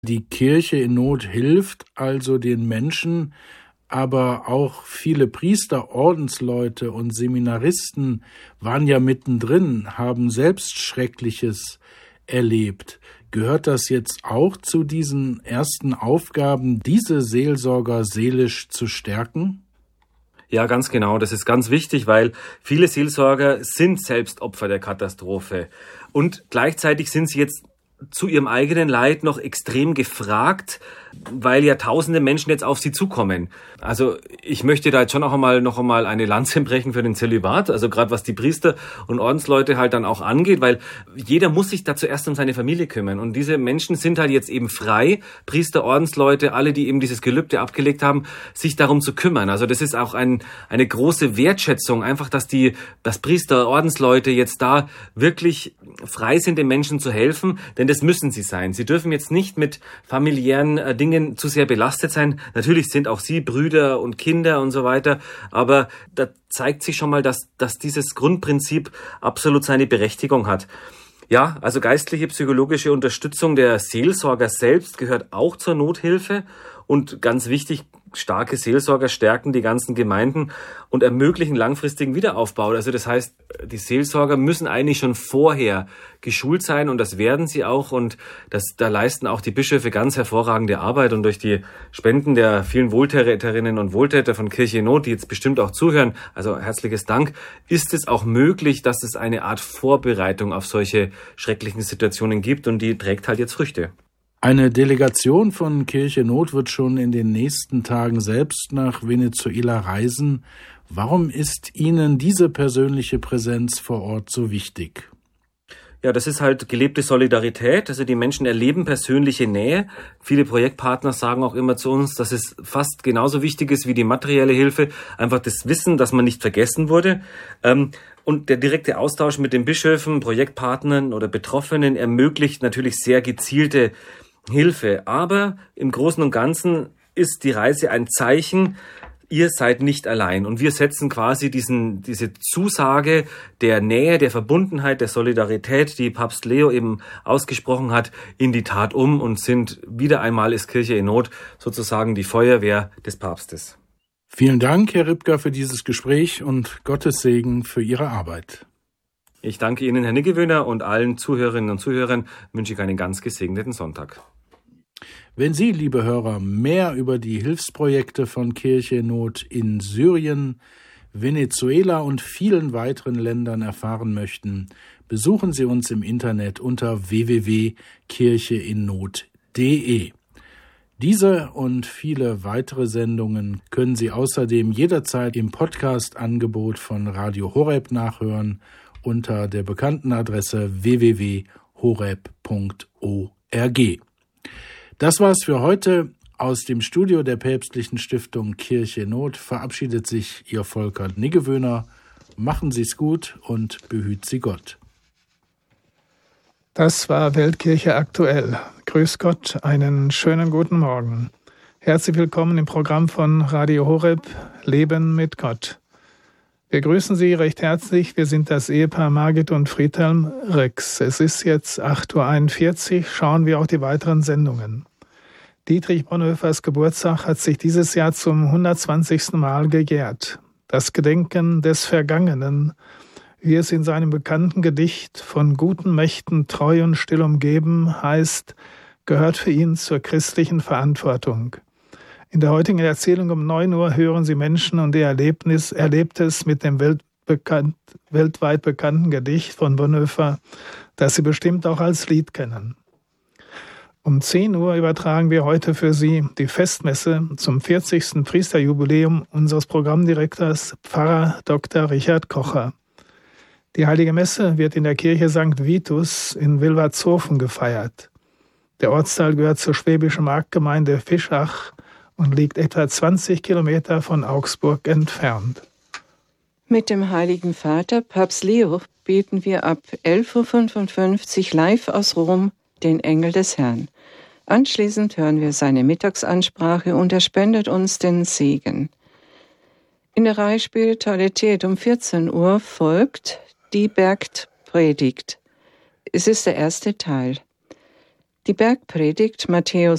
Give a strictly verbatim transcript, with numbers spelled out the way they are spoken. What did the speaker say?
Die Kirche in Not hilft also den Menschen, aber auch viele Priester, Ordensleute und Seminaristen waren ja mittendrin, haben selbst Schreckliches erlebt. Gehört das jetzt auch zu diesen ersten Aufgaben, diese Seelsorger seelisch zu stärken? Ja, ganz genau. Das ist ganz wichtig, weil viele Seelsorger sind selbst Opfer der Katastrophe. Und gleichzeitig sind sie jetzt zu ihrem eigenen Leid noch extrem gefragt, weil ja tausende Menschen jetzt auf sie zukommen. Also ich möchte da jetzt schon auch einmal noch einmal eine Lanze brechen für den Zölibat, also gerade was die Priester und Ordensleute halt dann auch angeht, weil jeder muss sich da zuerst um seine Familie kümmern und diese Menschen sind halt jetzt eben frei, Priester, Ordensleute, alle, die eben dieses Gelübde abgelegt haben, sich darum zu kümmern. Also das ist auch ein, eine große Wertschätzung, einfach, dass die, dass Priester, Ordensleute jetzt da wirklich frei sind, den Menschen zu helfen, denn das müssen sie sein. Sie dürfen jetzt nicht mit familiären äh, Dingen zu sehr belastet sein. Natürlich sind auch sie Brüder und Kinder und so weiter, aber da zeigt sich schon mal, dass, dass dieses Grundprinzip absolut seine Berechtigung hat. Ja, also geistliche, psychologische Unterstützung der Seelsorger selbst gehört auch zur Nothilfe und ganz wichtig, starke Seelsorger stärken die ganzen Gemeinden und ermöglichen langfristigen Wiederaufbau. Also das heißt, die Seelsorger müssen eigentlich schon vorher geschult sein und das werden sie auch und das, da leisten auch die Bischöfe ganz hervorragende Arbeit und durch die Spenden der vielen Wohltäterinnen und Wohltäter von Kirche in Not, die jetzt bestimmt auch zuhören, also herzliches Dank, ist es auch möglich, dass es eine Art Vorbereitung auf solche schrecklichen Situationen gibt und die trägt halt jetzt Früchte. Eine Delegation von Kirche Not wird schon in den nächsten Tagen selbst nach Venezuela reisen. Warum ist Ihnen diese persönliche Präsenz vor Ort so wichtig? Ja, das ist halt gelebte Solidarität. Also die Menschen erleben persönliche Nähe. Viele Projektpartner sagen auch immer zu uns, dass es fast genauso wichtig ist wie die materielle Hilfe. Einfach das Wissen, dass man nicht vergessen wurde. Und der direkte Austausch mit den Bischöfen, Projektpartnern oder Betroffenen ermöglicht natürlich sehr gezielte Hilfe. Aber im Großen und Ganzen ist die Reise ein Zeichen, ihr seid nicht allein. Und wir setzen quasi diesen, diese Zusage der Nähe, der Verbundenheit, der Solidarität, die Papst Leo eben ausgesprochen hat, in die Tat um und sind wieder einmal ist Kirche in Not sozusagen die Feuerwehr des Papstes. Vielen Dank, Herr Ripka, für dieses Gespräch und Gottes Segen für Ihre Arbeit. Ich danke Ihnen, Herr Niggewöhner, und allen Zuhörerinnen und Zuhörern wünsche ich einen ganz gesegneten Sonntag. Wenn Sie, liebe Hörer, mehr über die Hilfsprojekte von Kirche in Not in Syrien, Venezuela und vielen weiteren Ländern erfahren möchten, besuchen Sie uns im Internet unter w w w punkt kirche in not punkt d e. Diese und viele weitere Sendungen können Sie außerdem jederzeit im Podcast-Angebot von Radio Horeb nachhören unter der bekannten Adresse w w w punkt horeb punkt org. Das war's für heute. Aus dem Studio der Päpstlichen Stiftung Kirche in Not verabschiedet sich Ihr Volker Niggewöhner. Machen Sie's gut und behüt Sie Gott. Das war Weltkirche aktuell. Grüß Gott, einen schönen guten Morgen. Herzlich willkommen im Programm von Radio Horeb, Leben mit Gott. Wir grüßen Sie recht herzlich. Wir sind das Ehepaar Margit und Friedhelm Rex. Es ist jetzt acht Uhr einundvierzig. Schauen wir auch die weiteren Sendungen. Dietrich Bonhoeffers Geburtstag hat sich dieses Jahr zum hundertzwanzigsten Mal gejährt. Das Gedenken des Vergangenen, wie es in seinem bekannten Gedicht von guten Mächten treu und still umgeben heißt, gehört für ihn zur christlichen Verantwortung. In der heutigen Erzählung um neun Uhr hören Sie Menschen und ihr Erlebnis, Erlebtes mit dem weltbekannt, weltweit bekannten Gedicht von Bonhoeffer, das Sie bestimmt auch als Lied kennen. Um zehn Uhr übertragen wir heute für Sie die Festmesse zum vierzigsten Priesterjubiläum unseres Programmdirektors Pfarrer Doktor Richard Kocher. Die Heilige Messe wird in der Kirche Sankt Vitus in Wilvartshofen gefeiert. Der Ortsteil gehört zur schwäbischen Marktgemeinde Fischach und liegt etwa zwanzig Kilometer von Augsburg entfernt. Mit dem Heiligen Vater, Papst Leo, beten wir ab elf Uhr fünfundfünfzig live aus Rom den Engel des Herrn. Anschließend hören wir seine Mittagsansprache und er spendet uns den Segen. In der Reihe Spiritualität um vierzehn Uhr folgt die Bergpredigt. Es ist der erste Teil. Die Bergpredigt Matthäus